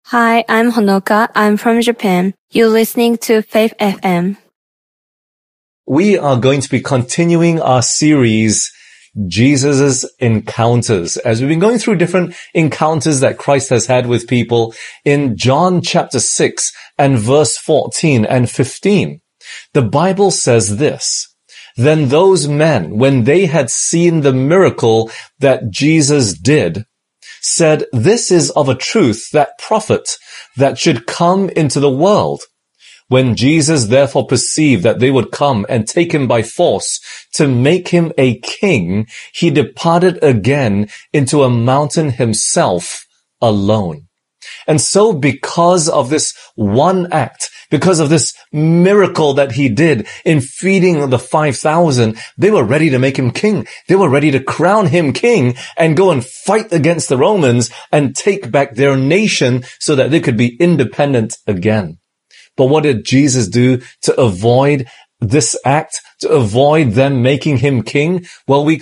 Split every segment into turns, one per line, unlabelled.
Hi, I'm Honoka. I'm from Japan. You're listening to Faith FM.
We are going to be continuing our series, Jesus' Encounters, as we've been going through different encounters that Christ has had with people in John chapter 6 and verse 14 and 15. The Bible says this: "Then those men, when they had seen the miracle that Jesus did, said, 'This is of a truth that prophet that should come into the world.' When Jesus therefore perceived that they would come and take him by force to make him a king, he departed again into a mountain himself alone." And so because of this one act, because of this miracle that he did in feeding the 5,000, they were ready to make him king. They were ready to crown him king and go and fight against the Romans and take back their nation so that they could be independent again. But what did Jesus do to avoid this act, to avoid them making him king? Well, we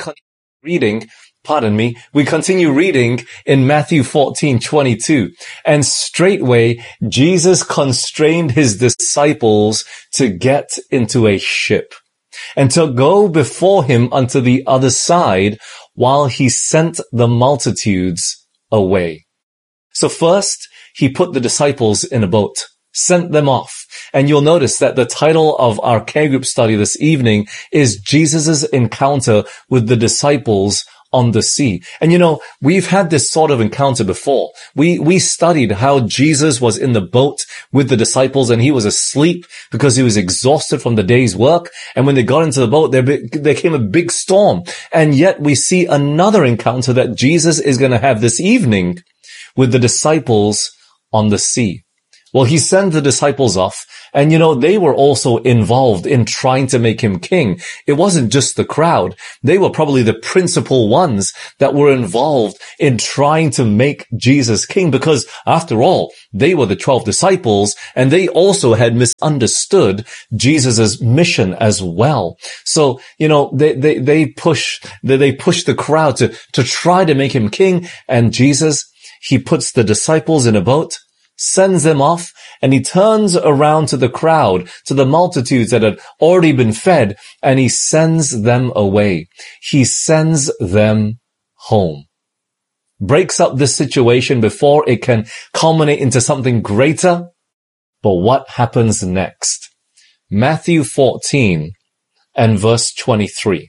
continue reading in Matthew 14:22. "And straightway Jesus constrained his disciples to get into a ship and to go before him unto the other side while he sent the multitudes away." So first, he put the disciples in a boat, sent them off. And you'll notice that the title of our care group study this evening is Jesus' Encounter with the Disciples on the Sea. And we've had this sort of encounter before. We studied how Jesus was in the boat with the disciples and he was asleep because he was exhausted from the day's work. And when they got into the boat, there came a big storm. And yet we see another encounter that Jesus is going to have this evening with the disciples on the sea. Well, he sent the disciples off, and they were also involved in trying to make him king. It wasn't just the crowd. They were probably the principal ones that were involved in trying to make Jesus king, because after all, they were the 12 disciples, and they also had misunderstood Jesus' mission as well. So, they pushed the crowd to try to make him king, and Jesus, he puts the disciples in a boat, sends them off, and he turns around to the crowd, to the multitudes that had already been fed, and he sends them away. He sends them home. Breaks up this situation before it can culminate into something greater. But what happens next? Matthew 14 and verse 23.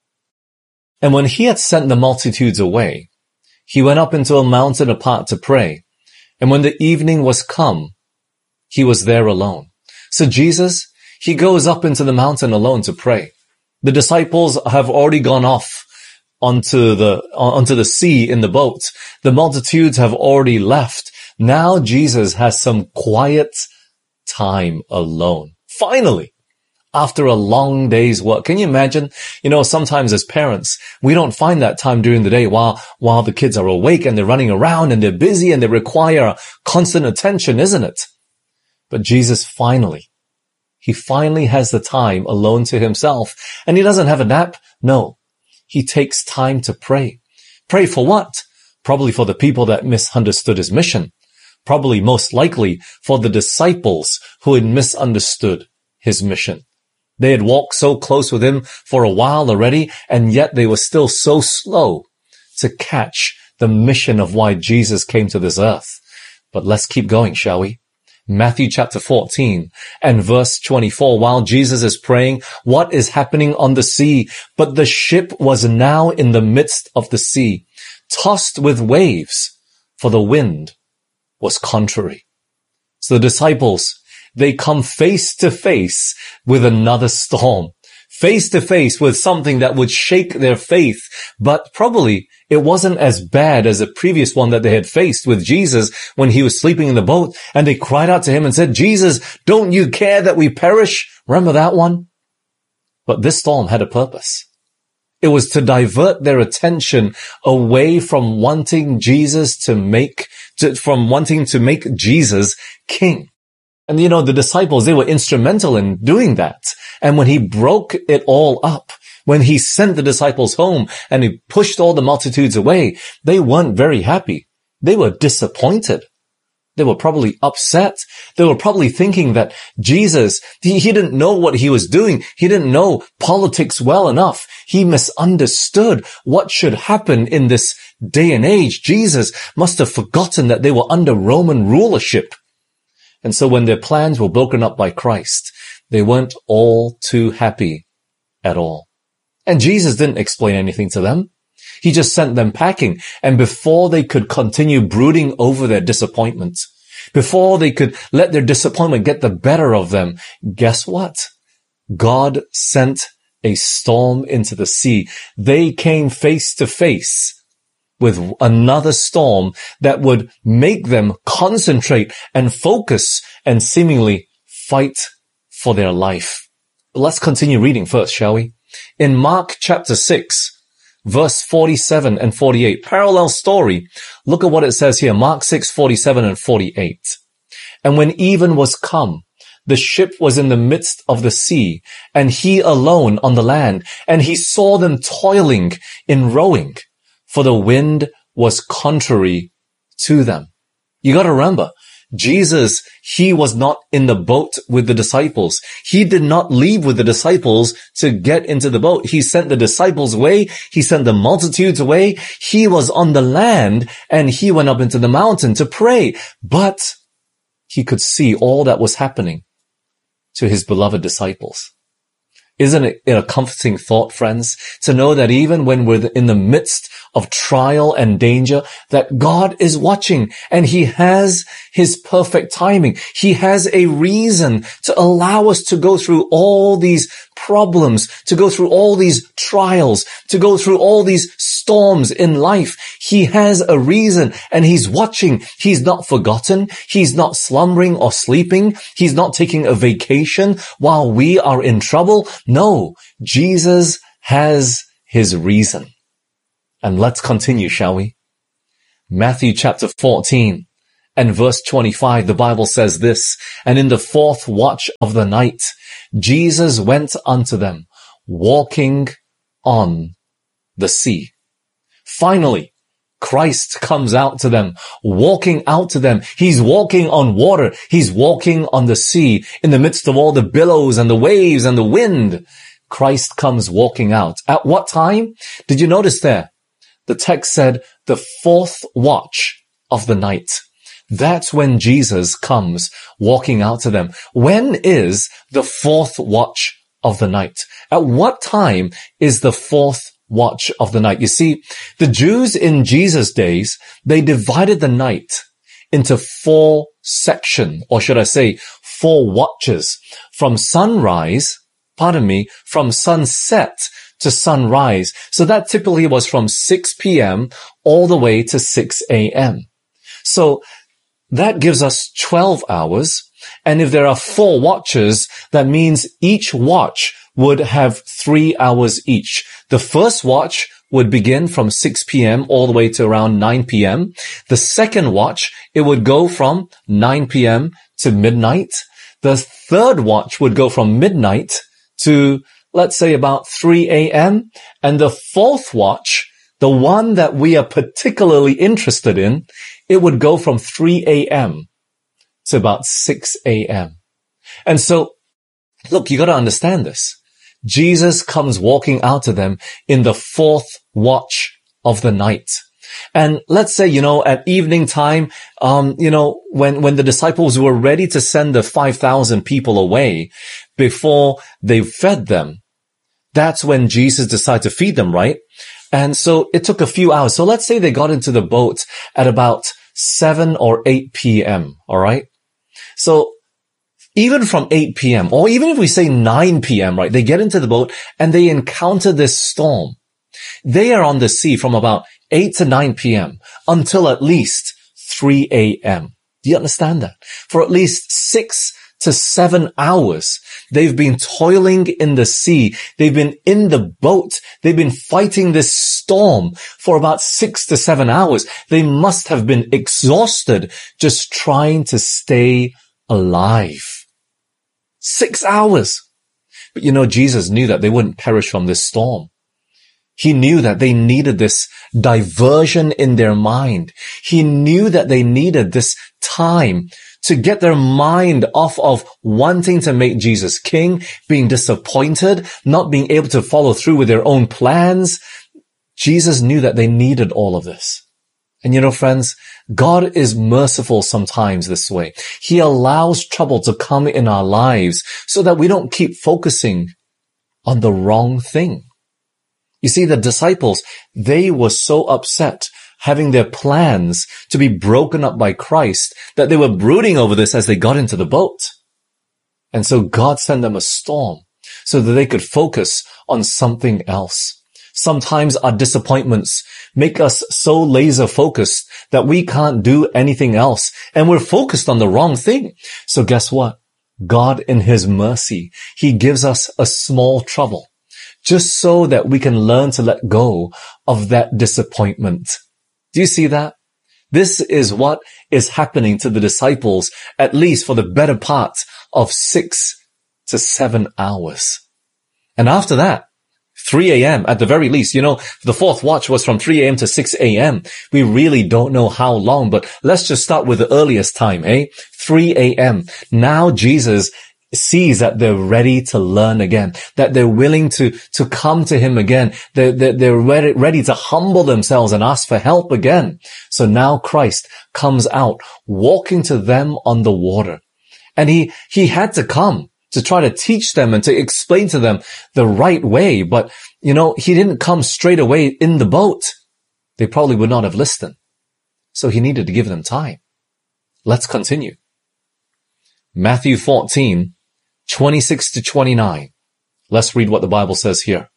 "And when he had sent the multitudes away, he went up into a mountain apart to pray. And when the evening was come, he was there alone." So Jesus, he goes up into the mountain alone to pray. The disciples have already gone off onto the sea in the boat. The multitudes have already left. Now Jesus has some quiet time alone. Finally, after a long day's work. Can you imagine? Sometimes as parents, we don't find that time during the day while the kids are awake and they're running around and they're busy and they require constant attention, isn't it? But Jesus he finally has the time alone to himself, and he doesn't have a nap. No, he takes time to pray. Pray for what? Probably for the people that misunderstood his mission. Probably most likely for the disciples who had misunderstood his mission. They had walked so close with him for a while already, and yet they were still so slow to catch the mission of why Jesus came to this earth. But let's keep going, shall we? Matthew chapter 14 and verse 24. While Jesus is praying, what is happening on the sea? "But the ship was now in the midst of the sea, tossed with waves, for the wind was contrary." So the disciples, they come face to face with another storm, face to face with something that would shake their faith. But probably it wasn't as bad as the previous one that they had faced with Jesus when he was sleeping in the boat, and they cried out to him and said, "Jesus, don't you care that we perish?" Remember that one? But this storm had a purpose. It was to divert their attention away from wanting to make Jesus king. And the disciples, they were instrumental in doing that. And when he broke it all up, when he sent the disciples home and he pushed all the multitudes away, they weren't very happy. They were disappointed. They were probably upset. They were probably thinking that Jesus, he didn't know what he was doing. He didn't know politics well enough. He misunderstood what should happen in this day and age. Jesus must have forgotten that they were under Roman rulership. And so when their plans were broken up by Christ, they weren't all too happy at all. And Jesus didn't explain anything to them. He just sent them packing. And before they could continue brooding over their disappointment, before they could let their disappointment get the better of them, guess what? God sent a storm into the sea. They came face to face with another storm that would make them concentrate and focus and seemingly fight for their life. Let's continue reading first, shall we? In Mark chapter 6, verse 47 and 48, parallel story. Look at what it says here, Mark 6, 47 and 48. And when even was come, the ship was in the midst of the sea, and he alone on the land, and he saw them toiling in rowing, for the wind was contrary to them. You got to remember, Jesus, he was not in the boat with the disciples. He did not leave with the disciples to get into the boat. He sent the disciples away. He sent the multitudes away. He was on the land and he went up into the mountain to pray. But he could see all that was happening to his beloved disciples. Isn't it a comforting thought, friends, to know that even when we're in the midst of trial and danger, that God is watching and he has his perfect timing. He has a reason to allow us to go through all these problems, to go through all these trials, to go through all these storms in life. He has a reason and he's watching. He's not forgotten. He's not slumbering or sleeping. He's not taking a vacation while we are in trouble. No, Jesus has his reason. And let's continue, shall we? Matthew chapter 14 and verse 25, the Bible says this, and in the fourth watch of the night, Jesus went unto them, walking on the sea. Finally, Christ comes out to them, walking out to them. He's walking on water. He's walking on the sea in the midst of all the billows and the waves and the wind. Christ comes walking out. At what time? Did you notice there? The text said the fourth watch of the night. That's when Jesus comes walking out to them. When is the fourth watch of the night? At what time is the fourth watch of the night? You see, the Jews in Jesus' days, they divided the night into four sections, or should I say, four watches, from sunset to sunrise. So that typically was from 6 p.m. all the way to 6 a.m. So that gives us 12 hours. And if there are four watches, that means each watch would have 3 hours each. The first watch would begin from 6 p.m. all the way to around 9 p.m. The second watch, it would go from 9 p.m. to midnight. The third watch would go from midnight to, let's say, about 3 a.m. And the fourth watch, the one that we are particularly interested in, it would go from 3 a.m. to about 6 a.m. And so, look, you got to understand this. Jesus comes walking out to them in the fourth watch of the night. And let's say, at evening time, when the disciples were ready to send the 5,000 people away before they fed them, that's when Jesus decided to feed them, right? And so it took a few hours. So let's say they got into the boat at about 7 or 8 p.m., all right? So even from 8 p.m., or even if we say 9 p.m., right, they get into the boat and they encounter this storm. They are on the sea from about 8 to 9 p.m. until at least 3 a.m. Do you understand that? For at least 6 to 7 hours, they've been toiling in the sea. They've been in the boat. They've been fighting this storm for about 6 to 7 hours. They must have been exhausted just trying to stay alive. 6 hours. But Jesus knew that they wouldn't perish from this storm. He knew that they needed this diversion in their mind. He knew that they needed this time to get their mind off of wanting to make Jesus king, being disappointed, not being able to follow through with their own plans. Jesus knew that they needed all of this. And you know, friends, God is merciful sometimes this way. He allows trouble to come in our lives so that we don't keep focusing on the wrong thing. You see, the disciples, they were so upset having their plans to be broken up by Christ that they were brooding over this as they got into the boat. And so God sent them a storm so that they could focus on something else. Sometimes our disappointments make us so laser focused that we can't do anything else, and we're focused on the wrong thing. So guess what? God, in his mercy, he gives us a small trouble just so that we can learn to let go of that disappointment. Do you see that? This is what is happening to the disciples, at least for the better part of 6 to 7 hours. And after that, 3 a.m. at the very least, you know, the fourth watch was from 3 a.m. to 6 a.m. We really don't know how long, but let's just start with the earliest time, 3 a.m. Now Jesus sees that they're ready to learn again, that they're willing to come to him again. They're ready to humble themselves and ask for help again. So now Christ comes out walking to them on the water. And he had to come to try to teach them and to explain to them the right way. But, you know, he didn't come straight away in the boat. They probably would not have listened. So he needed to give them time. Let's continue. Matthew 14, 26 to 29. Let's read what the Bible says here.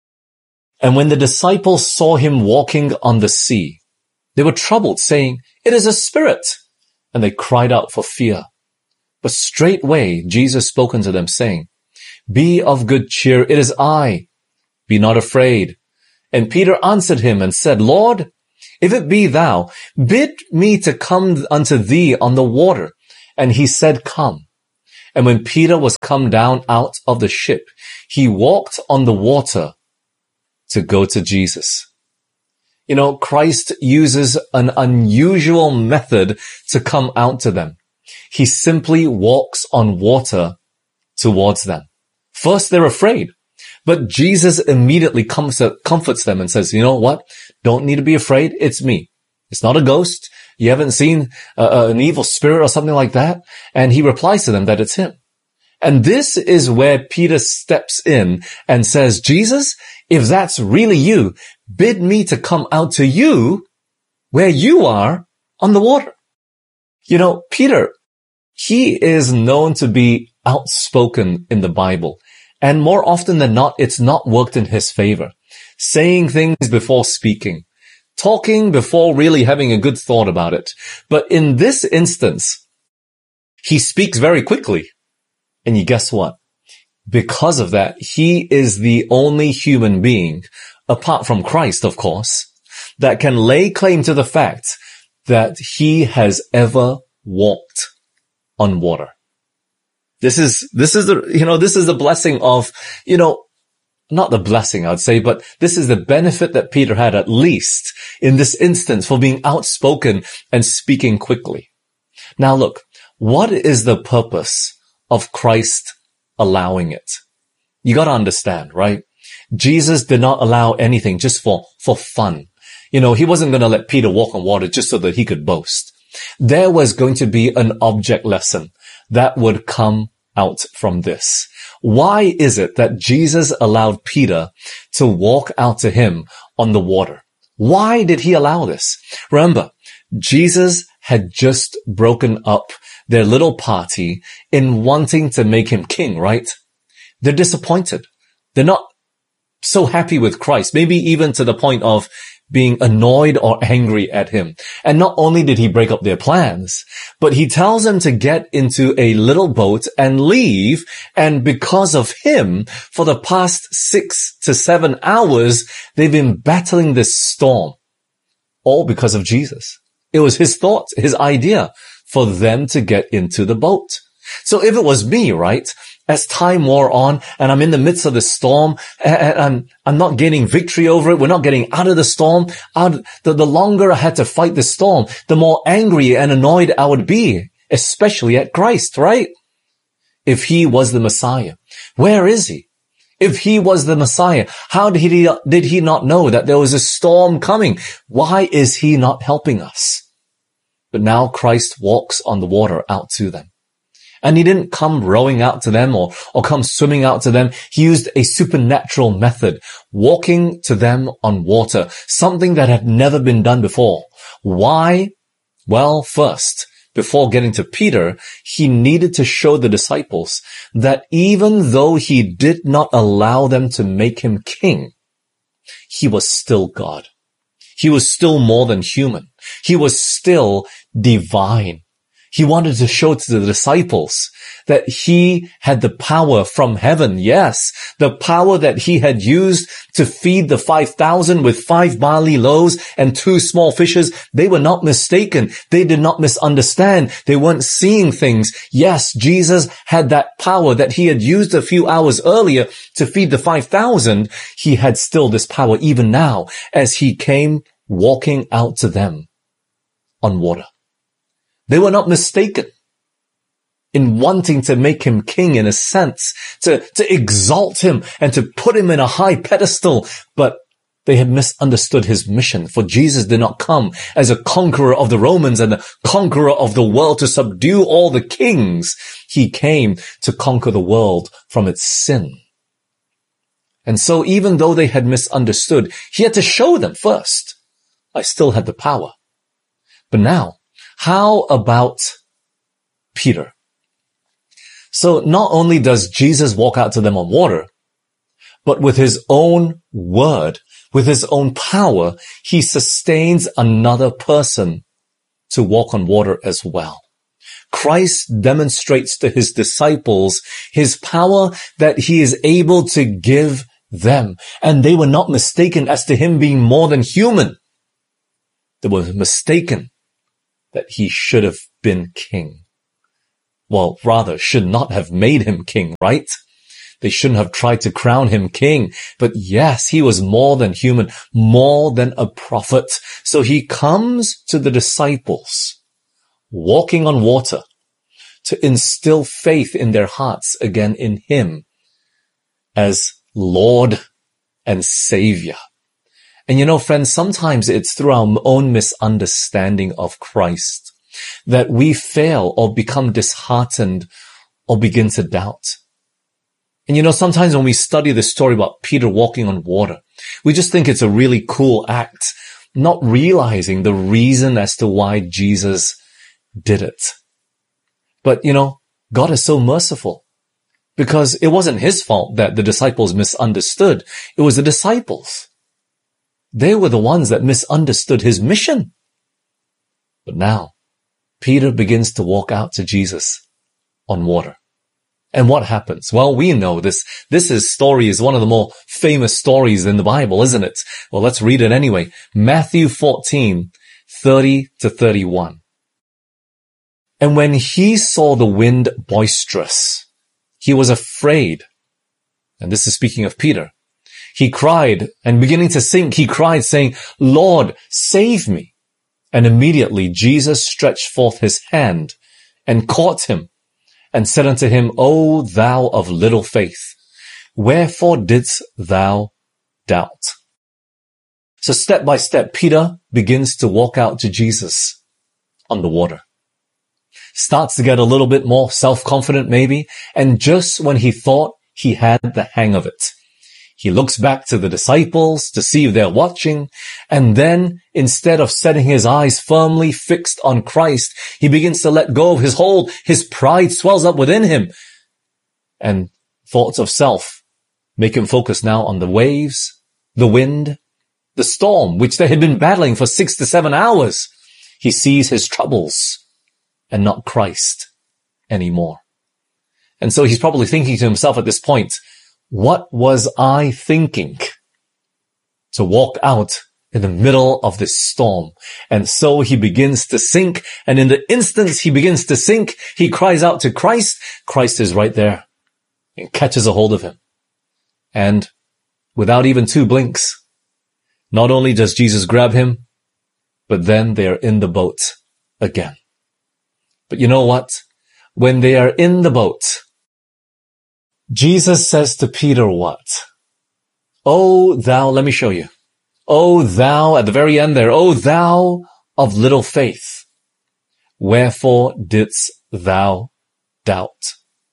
And when the disciples saw him walking on the sea, they were troubled, saying, "It is a spirit." And they cried out for fear. But straightway Jesus spoke unto them, saying, "Be of good cheer, it is I. Be not afraid." And Peter answered him and said, "Lord, if it be thou, bid me to come unto thee on the water." And he said, "Come." And when Peter was come down out of the ship, he walked on the water to go to Jesus. You know, Christ uses an unusual method to come out to them. He simply walks on water towards them. First, they're afraid, but Jesus immediately comforts them and says, "You know what? Don't need to be afraid. It's me. It's not a ghost. You haven't seen an evil spirit or something like that." And he replies to them that it's him. And this is where Peter steps in and says, "Jesus, if that's really you, bid me to come out to you where you are on the water." You know, Peter, he is known to be outspoken in the Bible. And more often than not, it's not worked in his favor. Saying things before speaking. Talking before really having a good thought about it. But in this instance, he speaks very quickly. And you guess what? Because of that, he is the only human being, apart from Christ, of course, that can lay claim to the fact that he has ever walked on water. This is the blessing of, not the blessing, I'd say, but this is the benefit that Peter had, at least in this instance, for being outspoken and speaking quickly. Now look, what is the purpose of Christ allowing it? You gotta understand, right? Jesus did not allow anything just for fun. He wasn't gonna let Peter walk on water just so that he could boast. There was going to be an object lesson that would come out from this. Why is it that Jesus allowed Peter to walk out to him on the water? Why did he allow this? Remember, Jesus had just broken up their little party in wanting to make him king, right? They're disappointed. They're not so happy with Christ, maybe even to the point of being annoyed or angry at him. And not only did he break up their plans, but he tells them to get into a little boat and leave. And because of him, for the past 6 to 7 hours, they've been battling this storm. All because of Jesus. It was his thought, his idea for them to get into the boat. So if it was me, right, as time wore on and I'm in the midst of the storm and I'm not gaining victory over it, we're not getting out of the storm, the longer I had to fight the storm, the more angry and annoyed I would be, especially at Christ, right? If he was the Messiah, where is he? If he was the Messiah, how did he not know that there was a storm coming? Why is he not helping us? But now Christ walks on the water out to them. And he didn't come rowing out to them or come swimming out to them. He used a supernatural method, walking to them on water, something that had never been done before. Why? Well, first, before getting to Peter, he needed to show the disciples that even though he did not allow them to make him king, he was still God. He was still more than human. He was still divine. He wanted to show to the disciples that he had the power from heaven. Yes, the power that he had used to feed the 5,000 with 5 barley loaves and 2 small fishes. They were not mistaken. They did not misunderstand. They weren't seeing things. Yes, Jesus had that power that he had used a few hours earlier to feed the 5,000. He had still this power even now as he came walking out to them on water. They were not mistaken in wanting to make him king in a sense, to exalt him and to put him in a high pedestal, but they had misunderstood his mission. For Jesus did not come as a conqueror of the Romans and the conqueror of the world to subdue all the kings. He came to conquer the world from its sin. And so even though they had misunderstood, he had to show them first, I still had the power. But now, how about Peter? So not only does Jesus walk out to them on water, but with his own word, with his own power, he sustains another person to walk on water as well. Christ demonstrates to his disciples his power that he is able to give them. And they were not mistaken as to him being more than human. They were mistaken that he should have been king. Well, rather, should not have made him king, right? They shouldn't have tried to crown him king. But yes, he was more than human, more than a prophet. So he comes to the disciples, walking on water, to instill faith in their hearts again in him as Lord and Savior. And you know, friends, sometimes it's through our own misunderstanding of Christ that we fail or become disheartened or begin to doubt. And you know, sometimes when we study the story about Peter walking on water, we just think it's a really cool act, not realizing the reason as to why Jesus did it. But you know, God is so merciful because it wasn't his fault that the disciples misunderstood. It was the disciples. They were the ones that misunderstood his mission. But now, Peter begins to walk out to Jesus on water. And what happens? Well, we know this story is one of the more famous stories in the Bible, isn't it? Well, let's read it anyway. Matthew 14, 30 to 31. And when he saw the wind boisterous, he was afraid. And this is speaking of Peter. He cried, and beginning to sink, he cried, saying, Lord, save me. And immediately Jesus stretched forth his hand and caught him and said unto him, O thou of little faith, wherefore didst thou doubt? So step by step, Peter begins to walk out to Jesus on the water. Starts to get a little bit more self-confident maybe, and just when he thought he had the hang of it, he looks back to the disciples to see if they're watching, and then instead of setting his eyes firmly fixed on Christ, he begins to let go of his hold. His pride swells up within him, and thoughts of self make him focus now on the waves, the wind, the storm, which they had been battling for 6 to 7 hours. He sees his troubles and not Christ anymore. And so he's probably thinking to himself at this point, what was I thinking to walk out in the middle of this storm? And so he begins to sink. And in the instant he begins to sink, he cries out to Christ. Christ is right there and catches a hold of him. And without even 2 blinks, not only does Jesus grab him, but then they are in the boat again. But you know what? When they are in the boat, Jesus says to Peter what? Oh, thou, let me show you. Oh, thou, at the very end there, oh, thou of little faith, wherefore didst thou doubt?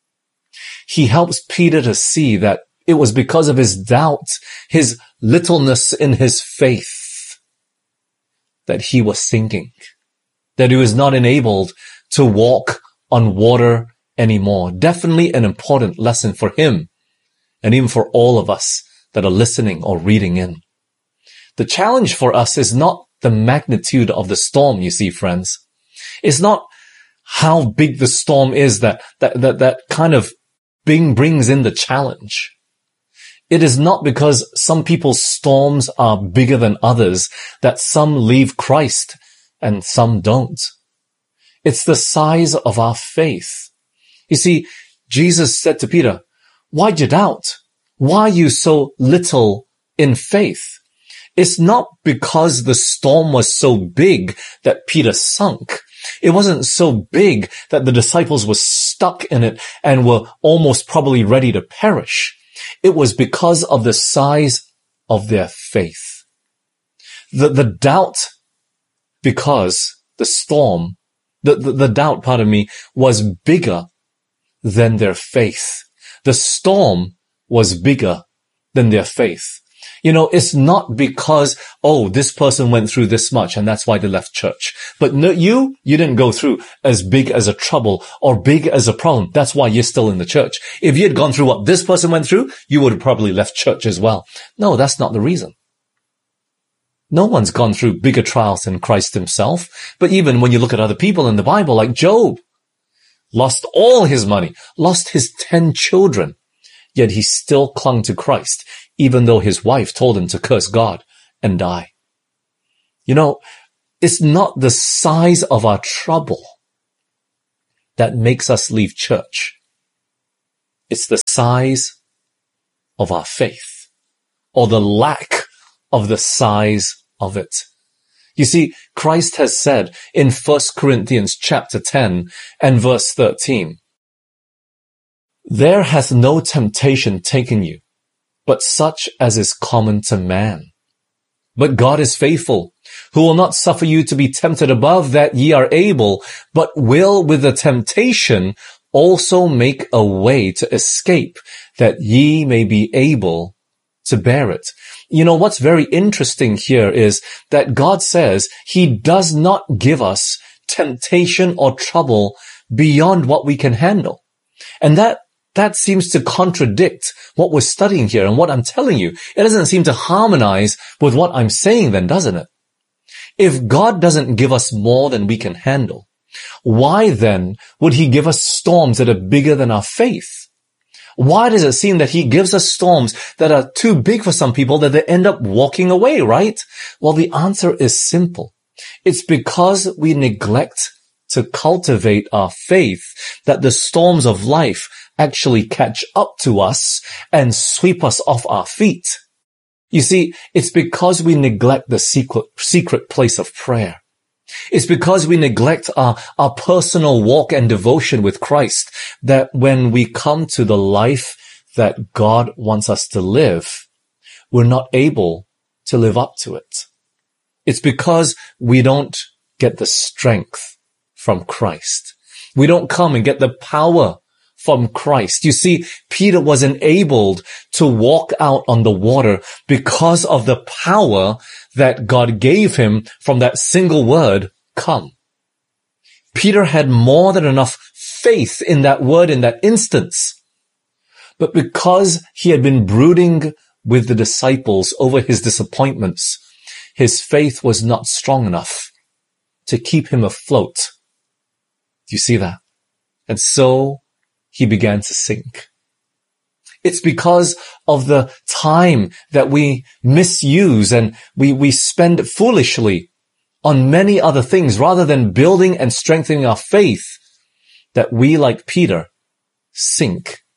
He helps Peter to see that it was because of his doubt, his littleness in his faith, that he was sinking, that he was not enabled to walk on water anymore. Definitely an important lesson for him and even for all of us that are listening or reading in. The challenge for us is not the magnitude of the storm, you see, friends. It's not how big the storm is that kind of brings in the challenge. It is not because some people's storms are bigger than others that some leave Christ and some don't. It's the size of our faith. You see, Jesus said to Peter, why'd you doubt? Why are you so little in faith? It's not because the storm was so big that Peter sunk. It wasn't so big that the disciples were stuck in it and were almost probably ready to perish. It was because of the size of their faith. The doubt, because the storm, the doubt, was bigger than their faith. The storm was bigger than their faith. You know, it's not because, oh, this person went through this much and that's why they left church. But no, you didn't go through as big as a trouble or big as a problem. That's why you're still in the church. If you had gone through what this person went through, you would have probably left church as well. No, that's not the reason. No one's gone through bigger trials than Christ himself. But even when you look at other people in the Bible, like Job, lost all his money, lost his 10 children, yet he still clung to Christ, even though his wife told him to curse God and die. You know, it's not the size of our trouble that makes us leave church. It's the size of our faith, or the lack of the size of it. You see, Christ has said in 1 Corinthians chapter 10 and verse 13, there hath no temptation taken you, but such as is common to man. But God is faithful, who will not suffer you to be tempted above that ye are able, but will with the temptation also make a way to escape, that ye may be able to bear it. You know, what's very interesting here is that God says he does not give us temptation or trouble beyond what we can handle. And that seems to contradict what we're studying here and what I'm telling you. It doesn't seem to harmonize with what I'm saying then, doesn't it? If God doesn't give us more than we can handle, why then would he give us storms that are bigger than our faith? Why does it seem that he gives us storms that are too big for some people that they end up walking away, right? Well, the answer is simple. It's because we neglect to cultivate our faith that the storms of life actually catch up to us and sweep us off our feet. You see, it's because we neglect the secret place of prayer. It's because we neglect our personal walk and devotion with Christ that when we come to the life that God wants us to live, we're not able to live up to it. It's because we don't get the strength from Christ. We don't come and get the power from Christ. You see, Peter was enabled to walk out on the water because of the power that God gave him from that single word, come. Peter had more than enough faith in that word in that instance. But because he had been brooding with the disciples over his disappointments, his faith was not strong enough to keep him afloat. Do you see that? And so he began to sink. It's because of the time that we misuse and we spend foolishly on many other things rather than building and strengthening our faith that we, like Peter, sink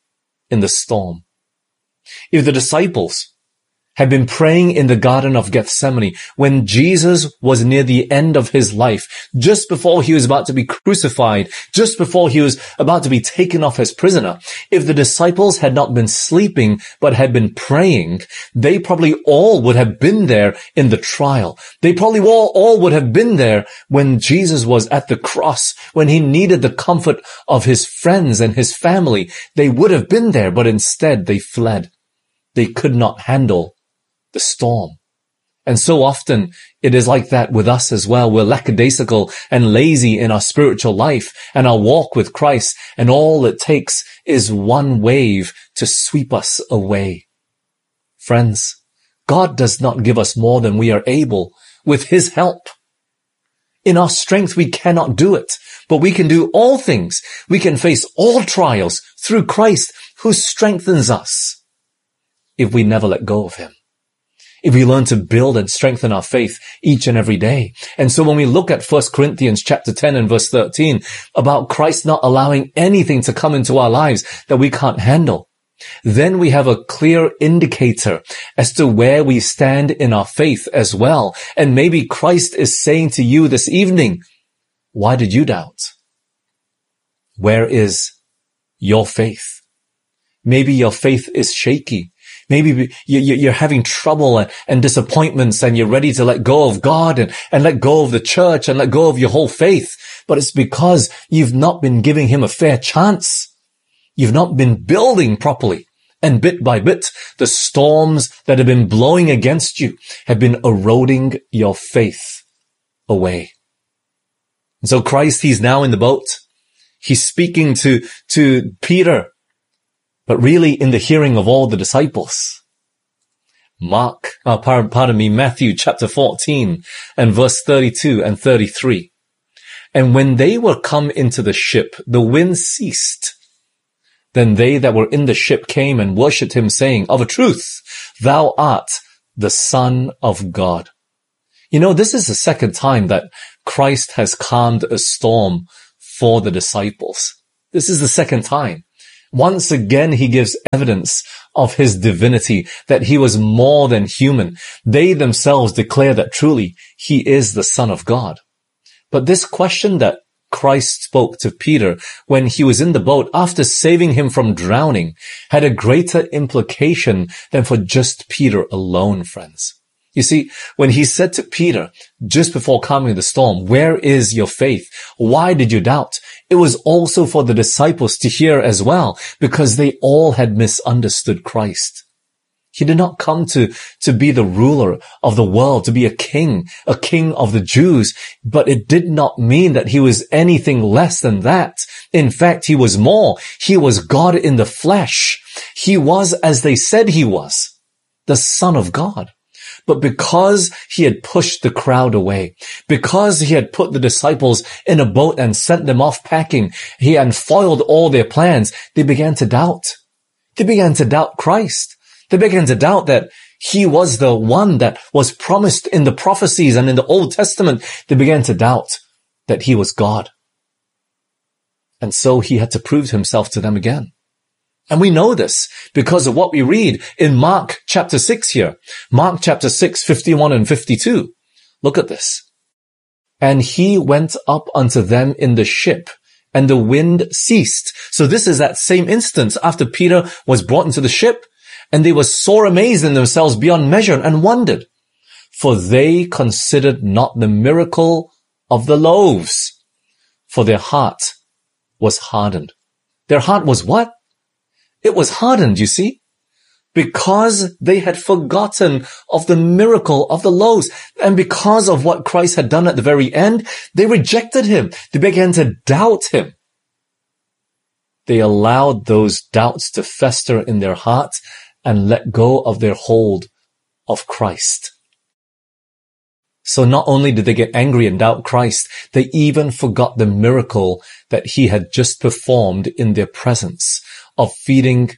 in the storm. If the disciples had been praying in the Garden of Gethsemane when Jesus was near the end of his life, just before he was about to be crucified, just before he was about to be taken off as prisoner, if the disciples had not been sleeping but had been praying, they probably all would have been there in the trial. They probably all would have been there when Jesus was at the cross, when he needed the comfort of his friends and his family. They would have been there, but instead they fled. They could not handle the storm. And so often it is like that with us as well. We're lackadaisical and lazy in our spiritual life and our walk with Christ, and all it takes is one wave to sweep us away. Friends, God does not give us more than we are able with his help. In our strength, we cannot do it, but we can do all things. We can face all trials through Christ who strengthens us if we never let go of him. If we learn to build and strengthen our faith each and every day. And so when we look at 1 Corinthians chapter 10 and verse 13 about Christ not allowing anything to come into our lives that we can't handle, then we have a clear indicator as to where we stand in our faith as well. And maybe Christ is saying to you this evening, why did you doubt? Where is your faith? Maybe your faith is shaky. Maybe you're having trouble and disappointments, and you're ready to let go of God and let go of the church and let go of your whole faith. But it's because you've not been giving him a fair chance. You've not been building properly. And bit by bit, the storms that have been blowing against you have been eroding your faith away. And so Christ, he's now in the boat. He's speaking to Peter, but really in the hearing of all the disciples. Matthew chapter 14 and verse 32 and 33. And when they were come into the ship, the wind ceased. Then they that were in the ship came and worshipped him, saying, of a truth, thou art the Son of God. You know, this is the second time that Christ has calmed a storm for the disciples. This is the second time. Once again, he gives evidence of his divinity, that he was more than human. They themselves declare that truly he is the Son of God. But this question that Christ spoke to Peter when he was in the boat after saving him from drowning had a greater implication than for just Peter alone, friends. You see, when he said to Peter, just before calming the storm, where is your faith? Why did you doubt? It was also for the disciples to hear as well, because they all had misunderstood Christ. He did not come to be the ruler of the world, to be a king of the Jews, but it did not mean that he was anything less than that. In fact, he was more. He was God in the flesh. He was, as they said he was, the Son of God. But because he had pushed the crowd away, because he had put the disciples in a boat and sent them off packing, he had foiled all their plans, they began to doubt. They began to doubt Christ. They began to doubt that he was the one that was promised in the prophecies and in the Old Testament. They began to doubt that he was God. And so he had to prove himself to them again. And we know this because of what we read in Mark chapter 6 here. Mark chapter 6, 51 and 52. Look at this. And he went up unto them in the ship, and the wind ceased. So this is that same instance after Peter was brought into the ship, and they were sore amazed in themselves beyond measure and wondered. For they considered not the miracle of the loaves, for their heart was hardened. Their heart was what? It was hardened, you see, because they had forgotten of the miracle of the loaves. And because of what Christ had done at the very end, they rejected him. They began to doubt him. They allowed those doubts to fester in their hearts and let go of their hold of Christ. So not only did they get angry and doubt Christ, they even forgot the miracle that he had just performed in their presence of feeding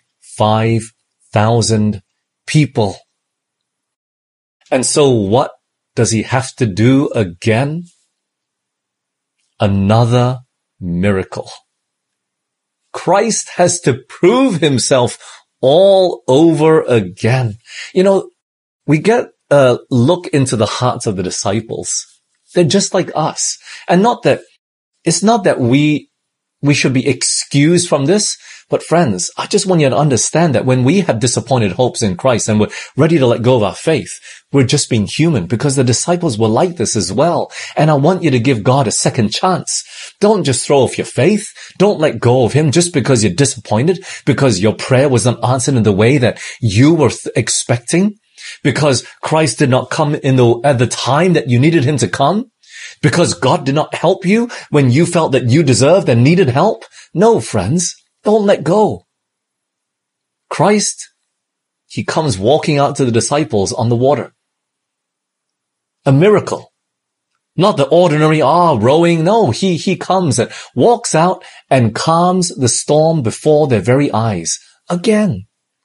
5,000 people. And so what does he have to do again? Another miracle. Christ has to prove himself all over again. You know, we get a look into the hearts of the disciples. They're just like us. And it's not that we should be excused from this. But friends, I just want you to understand that when we have disappointed hopes in Christ and we're ready to let go of our faith, we're just being human, because the disciples were like this as well. And I want you to give God a second chance. Don't just throw off your faith. Don't let go of him just because you're disappointed, because your prayer was not answered in the way that you were expecting, because Christ did not come at the time that you needed him to come, because God did not help you when you felt that you deserved and needed help. No, friends. Don't let go. Christ, he comes walking out to the disciples on the water. A miracle. Not the ordinary, rowing. No, he comes and walks out and calms the storm before their very eyes. Again.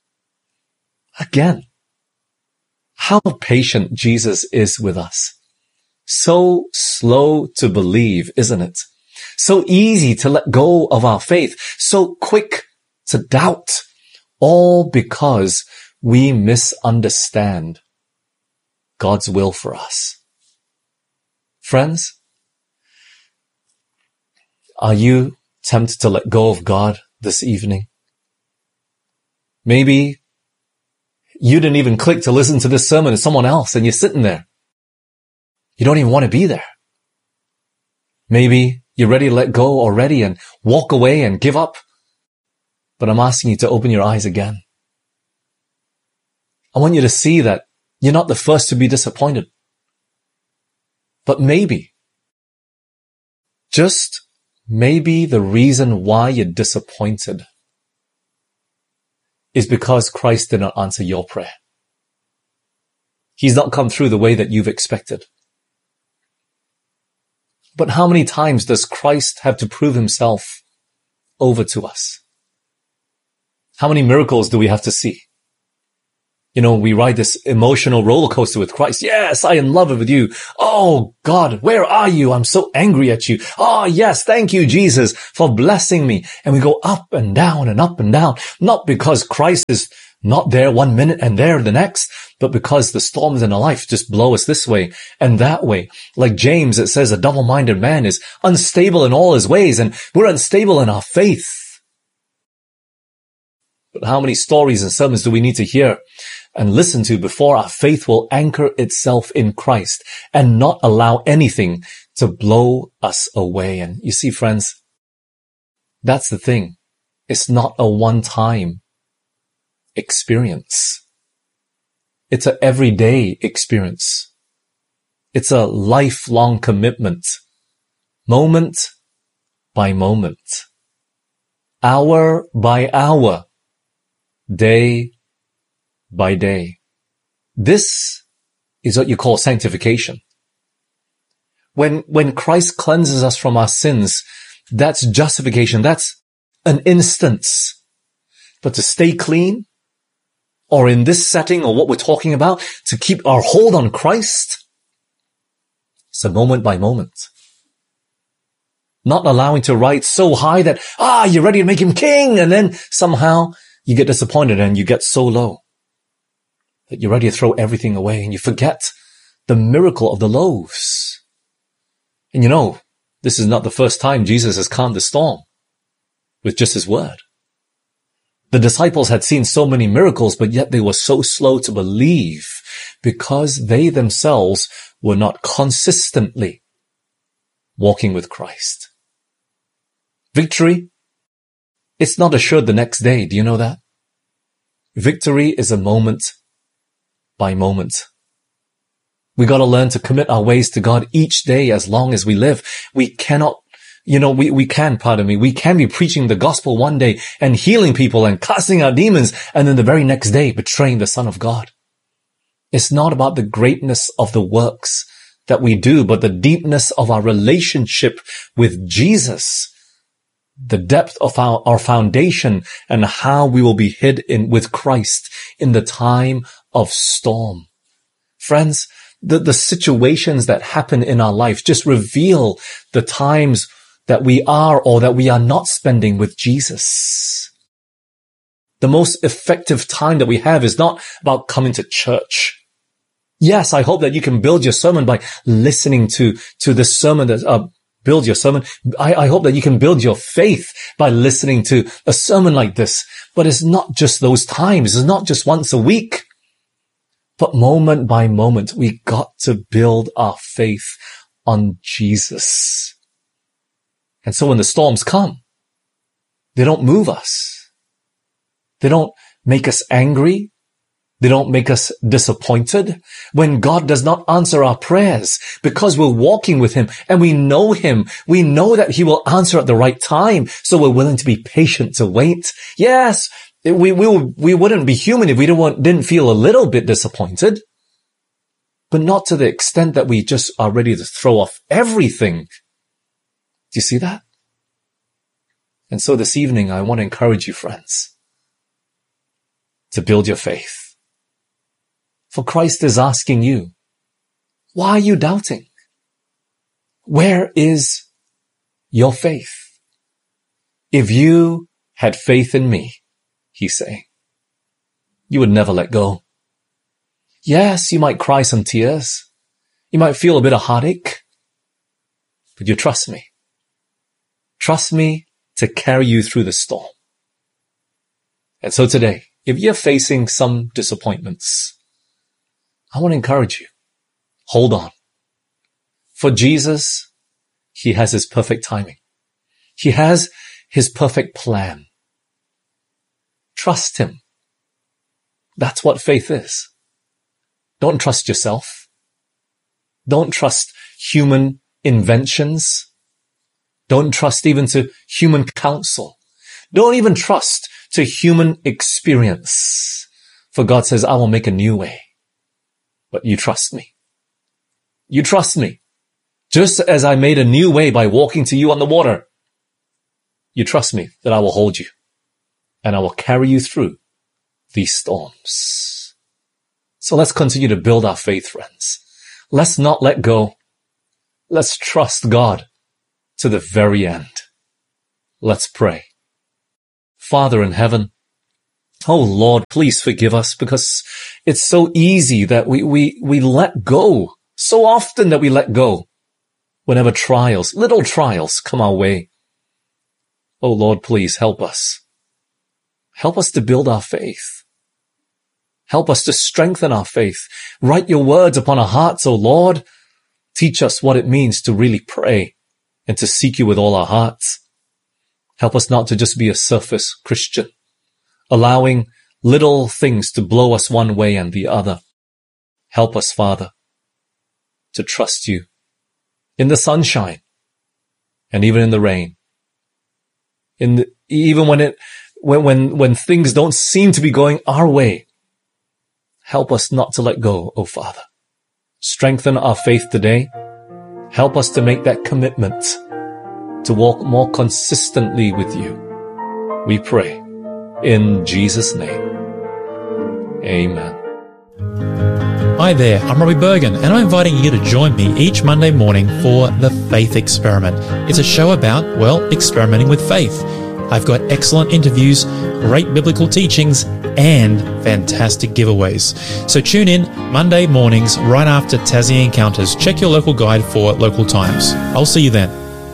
How patient Jesus is with us. So slow to believe, isn't it? So easy to let go of our faith. So quick to doubt. All because we misunderstand God's will for us. Friends, are you tempted to let go of God this evening? Maybe you didn't even click to listen to this sermon to someone else and you're sitting there. You don't even want to be there. Maybe you're ready to let go already and walk away and give up. But I'm asking you to open your eyes again. I want you to see that you're not the first to be disappointed. But maybe, just maybe the reason why you're disappointed is because Christ did not answer your prayer. He's not come through the way that you've expected. But how many times does Christ have to prove himself over to us? How many miracles do we have to see? You know, we ride this emotional roller coaster with Christ. Yes, I am in love with you. Oh God, where are you? I'm so angry at you. Oh yes, thank you, Jesus, for blessing me. And we go up and down and up and down. Not because Christ is not there one minute and there the next, but because the storms in our life just blow us this way and that way. Like James, it says a double-minded man is unstable in all his ways, and we're unstable in our faith. But how many stories and sermons do we need to hear and listen to before our faith will anchor itself in Christ and not allow anything to blow us away? And you see, friends, that's the thing. It's not a one-time experience. It's an everyday experience. It's a lifelong commitment, moment by moment, hour by hour, day by day. This is what you call sanctification. When Christ cleanses us from our sins, that's justification. That's an instance. But to stay clean, or in this setting, or what we're talking about, to keep our hold on Christ, it's a moment by moment. Not allowing to ride so high that, you're ready to make him king, and then somehow you get disappointed and you get so low that you're ready to throw everything away and you forget the miracle of the loaves. And you know, this is not the first time Jesus has calmed the storm with just his word. The disciples had seen so many miracles, but yet they were so slow to believe because they themselves were not consistently walking with Christ. Victory, it's not assured the next day. Do you know that? Victory is a moment by moment. We got to learn to commit our ways to God each day as long as we live. We cannot, we can be preaching the gospel one day and healing people and casting out demons, and then the very next day betraying the Son of God. It's not about the greatness of the works that we do, but the deepness of our relationship with Jesus, the depth of our foundation, and how we will be hid in with Christ in the time of storm. Friends, the situations that happen in our life just reveal the times that we are or that we are not spending with Jesus. The most effective time that we have is not about coming to church. Yes, I hope that you can build your sermon by listening to the sermon that, build your sermon. I hope that you can build your faith by listening to a sermon like this. But it's not just those times. It's not just once a week. But moment by moment, we got to build our faith on Jesus. And so when the storms come, they don't move us. They don't make us angry. They don't make us disappointed. When God does not answer our prayers, because we're walking with Him and we know Him, we know that He will answer at the right time. So we're willing to be patient to wait. Yes, we wouldn't be human if we didn't feel a little bit disappointed, but not to the extent that we just are ready to throw off everything. Do you see that? And so this evening, I want to encourage you, friends, to build your faith. For Christ is asking you, why are you doubting? Where is your faith? If you had faith in me, He's saying, you would never let go. Yes, you might cry some tears. You might feel a bit of heartache, but you trust me. Trust me to carry you through the storm. And so today, if you're facing some disappointments, I want to encourage you. Hold on. For Jesus, He has His perfect timing. He has His perfect plan. Trust Him. That's what faith is. Don't trust yourself. Don't trust human inventions. Don't trust even to human counsel. Don't even trust to human experience. For God says, I will make a new way. But you trust me. You trust me. Just as I made a new way by walking to you on the water. You trust me that I will hold you. And I will carry you through these storms. So let's continue to build our faith, friends. Let's not let go. Let's trust God to the very end. Let's pray. Father in heaven, oh Lord, please forgive us, because it's so easy that we let go. So often that we let go whenever little trials come our way. Oh Lord, please help us. Help us to build our faith. Help us to strengthen our faith. Write your words upon our hearts, O Lord. Teach us what it means to really pray and to seek you with all our hearts. Help us not to just be a surface Christian, allowing little things to blow us one way and the other. Help us, Father, to trust you in the sunshine and even in the rain. Even when things don't seem to be going our way. Help us not to let go, O Father. Strengthen our faith today. Help us to make that commitment to walk more consistently with you. We pray in Jesus' name. Amen.
Hi there, I'm Robbie Bergen, and I'm inviting you to join me each Monday morning for The Faith Experiment. It's a show about, experimenting with faith. I've got excellent interviews, great biblical teachings, and fantastic giveaways. So tune in Monday mornings right after Tassie Encounters. Check your local guide for local times. I'll see you then.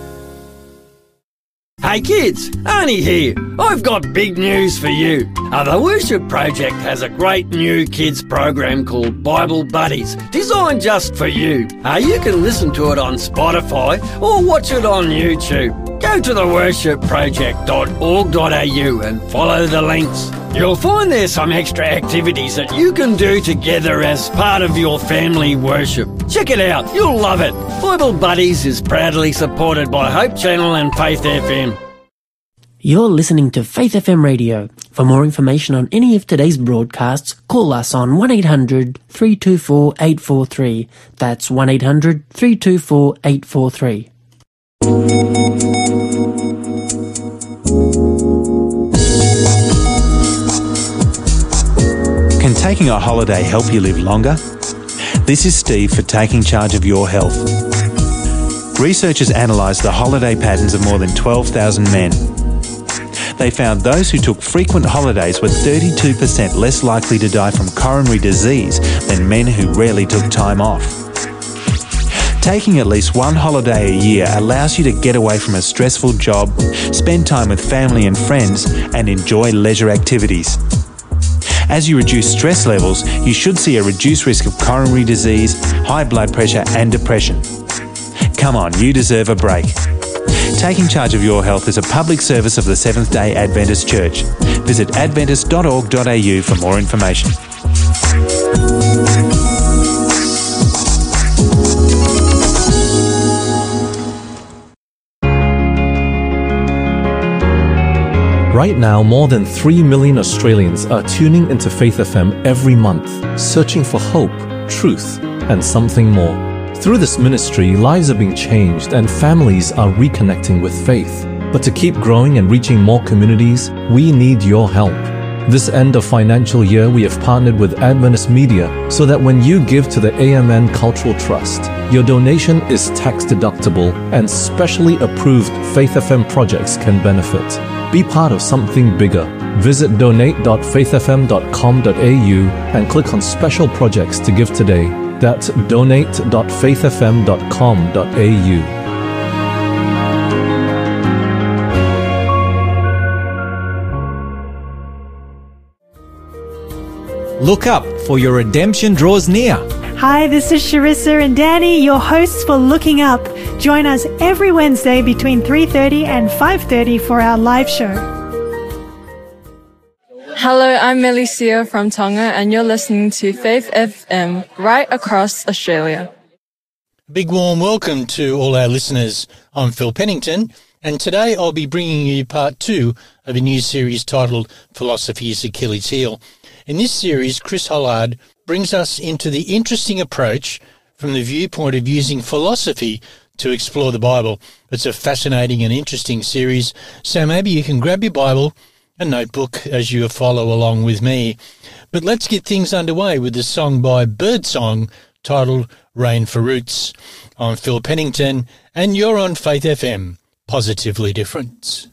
Hey kids, Arnie here. I've got big news for you. The Worship Project has a great new kids program called Bible Buddies, designed just for you. You can listen to it on Spotify or watch it on YouTube. Go to theworshipproject.org.au and follow the links. You'll find there's some extra activities that you can do together as part of your family worship. Check it out, you'll love it. Bible Buddies is proudly supported by Hope Channel and Faith FM.
You're listening to Faith FM Radio. For more information on any of today's broadcasts, call us on 1-800-324-843. That's 1-800-324-843.
Can taking a holiday help you live longer? This is Steve for Taking Charge of Your Health. researchers analysed the holiday patterns of more than 12,000 men. They found those who took frequent holidays were 32% less likely to die from coronary disease than men who rarely took time off. Taking at least one holiday a year allows you to get away from a stressful job, spend time with family and friends, and enjoy leisure activities. As you reduce stress levels, you should see a reduced risk of coronary disease, high blood pressure, and depression. Come on, you deserve a break. Taking charge of your health is a public service of the Seventh-day Adventist Church. Visit adventist.org.au for more information.
Right now, more than 3 million Australians are tuning into Faith FM every month, searching for hope, truth, and something more. Through this ministry, lives are being changed and families are reconnecting with faith. But to keep growing and reaching more communities, we need your help. This end of financial year, we have partnered with Adventist Media so that when you give to the AMN Cultural Trust, your donation is tax deductible and specially approved Faith FM projects can benefit. Be part of something bigger. Visit donate.faithfm.com.au and click on special projects to give today. That's donate.faithfm.com.au.
Look up, for your redemption draws near.
Hi, this is Sharissa and Danny, your hosts for Looking Up. Join us every Wednesday between 3:30 and 5:30 for our live show.
Hello, I'm Melicia from Tonga and you're listening to Faith FM right across Australia.
A big warm welcome to all our listeners. I'm Phil Pennington and today I'll be bringing you part 2 of a new series titled Philosophy is Achilles' Heel. In this series, Chris Hollard brings us into the interesting approach from the viewpoint of using philosophy to explore the Bible. It's a fascinating and interesting series, so maybe you can grab your Bible and notebook as you follow along with me. But let's get things underway with a song by Birdsong titled Rain for Roots. I'm Phil Pennington and you're on Faith FM, Positively Different.